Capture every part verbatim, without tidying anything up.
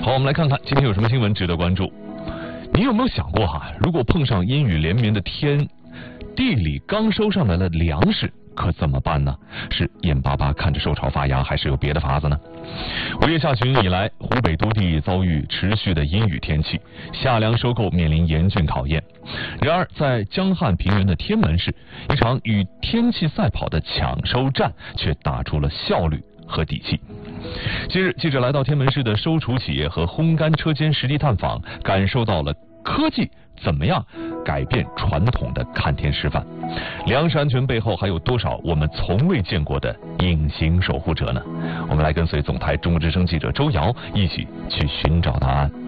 好，我们来看看今天有什么新闻值得关注。你有没有想过哈，如果碰上阴雨连绵的天，地里刚收上来了粮食，可怎么办呢？是眼巴巴看着受潮发芽，还是有别的法子呢？五月下旬以来，湖北多地遭遇持续的阴雨天气，夏粮收购面临严峻考验。然而，在江汉平原的天门市，一场与天气赛跑的抢收战却打出了效率和底气。近日，记者来到天门市的收储企业和烘干车间实地探访，感受到了科技怎么样改变传统的看天吃饭。粮食安全背后还有多少我们从未见过的隐形守护者呢？我们来跟随总台中国之声记者周瑶一起去寻找答案。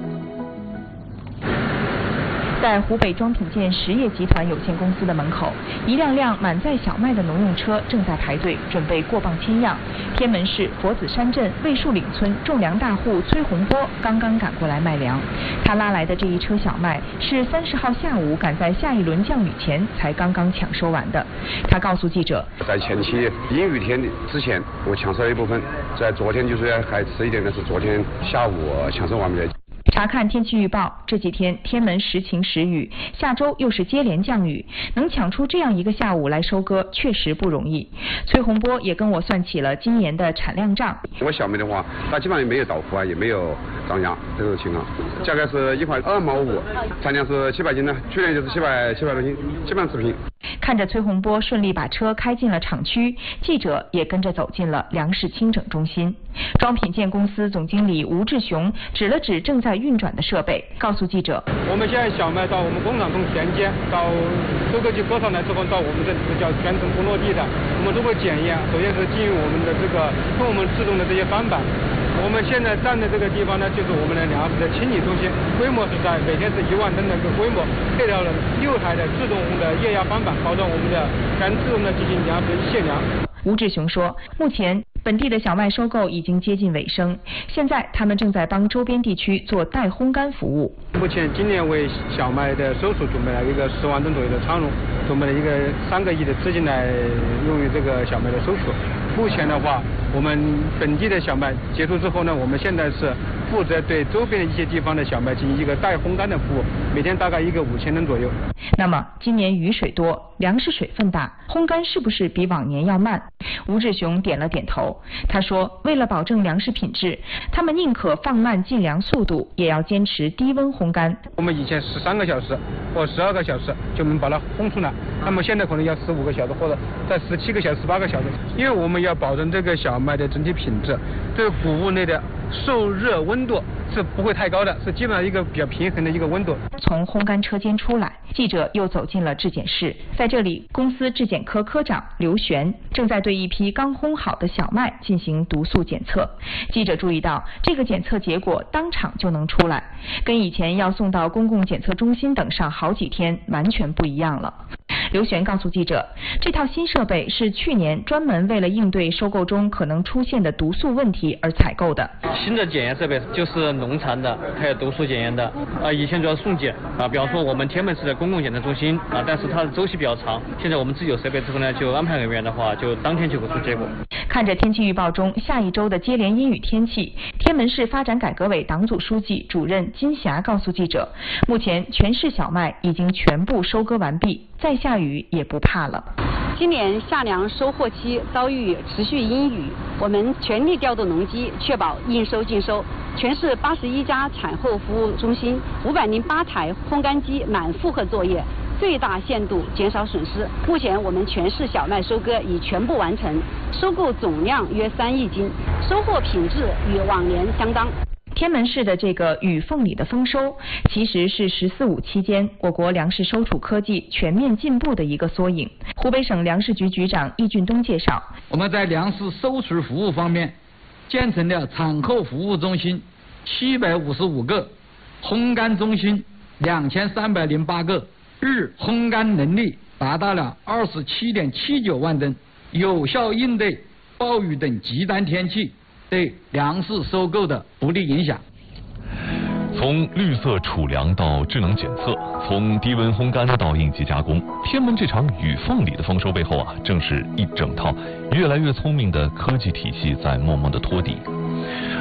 在湖北装品建实业集团有限公司的门口，一辆辆满载小麦的农用车正在排队，准备过磅签样。天门市佛子山镇魏树岭村种粮大户崔洪波刚刚赶过来卖粮。他拉来的这一车小麦是三十号下午赶在下一轮降雨前才刚刚抢收完的。他告诉记者， 在前期阴雨天之前，我抢收了一部分，在昨天就是还迟一点的是昨天下午抢收完毕的。 查看天气预报，这几天天门时晴时雨，下周又是接连降雨，能抢出这样一个下午来收割，确实不容易。崔洪波也跟我算起了今年的产量账。 我小麦的话，它基本上也没有倒伏啊，也没有涨价这种情况，价格是一块二毛五，产量是七百斤呢，去年就是七百七百多斤，基本上持平。 看着崔洪波顺利把车开进了厂区，记者也跟着走进了粮食清整中心。装品建公司总经理吴志雄指了指正在运转的设备，告诉记者： 我们现在小麦到我们工厂从田间到收割机割上来之后，到我们这里是叫全程不落地的。我们都会检验，首先是进入我们的这个跟我们制动的这些翻板。我们现在站的这个地方呢，就是我们的粮食的清理中心，规模是在每天是一万吨的一个规模，配套了六台的自动的液压翻板，保证我们的全自动的进行粮食卸粮。 吴志雄说，目前本地的小麦收购已经接近尾声，现在他们正在帮周边地区做代烘干服务。 目前今年为小麦的收储准备了一个十万吨左右的仓容，准备了一个三个亿的资金来用于这个小麦的收储。目前的话，我们本地的小麦结束之后呢，我们现在是负责对周边的一些地方的小麦进行一个代烘干的服务，每天大概一个五千吨左右。 那么今年雨水多，粮食水分大，烘干是不是比往年要慢？吴志雄点了点头。他说，为了保证粮食品质，他们宁可放慢进粮速度，也要坚持低温烘干。 我们以前十三个小时或十二个小时就能把它烘出来，那么现在可能要十五个小时或者在十七个小时、十八个小时，因为我们要保证这个小麦的整体品质，对谷物内的受热温度是不会太高的，是基本上一个比较平衡的一个温度。 从烘干车间出来，记者又走进了质检室，在这里，公司质检科科长刘璇正在对一批刚烘好的小麦进行毒素检测。记者注意到，这个检测结果当场就能出来，跟以前要送到公共检测中心等上好几天完全不一样了。刘璇告诉记者，这套新设备是去年专门为了应对收购中可能出现的毒素问题而采购的。 新的检验设备就是农残的，还有毒素检验的。啊，以前主要送检啊，比方说我们天门市的公共检测中心啊，但是它的周期比较长。现在我们自己有设备之后呢，就安排人员的话，就当天就会出结果。 看着天气预报中下一周的接连阴雨天气，天门市发展改革委党组书记、主任金霞告诉记者，目前全市小麦已经全部收割完毕，再下雨也不怕了。 今年夏粮收获期遭遇持续阴雨，我们全力调动农机，确保应收尽收。全市八十一家产后服务中心，五百零八台烘干机满负荷作业，最大限度减少损失。目前我们全市小麦收割已全部完成，收购总量约三亿斤，收获品质与往年相当。 天门市的这个雨凤里的丰收，其实是“十四五”期间我国粮食收储科技全面进步的一个缩影。湖北省粮食局局长易俊东介绍， 我们在粮食收储服务方面，建成了产后服务中心七百五十五个，烘干中心两千三百零八个，日烘干能力达到了二十七点七九万吨，有效应对暴雨等极端天气对粮食收购的不利影响。 从绿色储粮到智能检测，从低温烘干到应急加工，天门这场雨凤里的丰收背后啊，正是一整套越来越聪明的科技体系在默默的托底。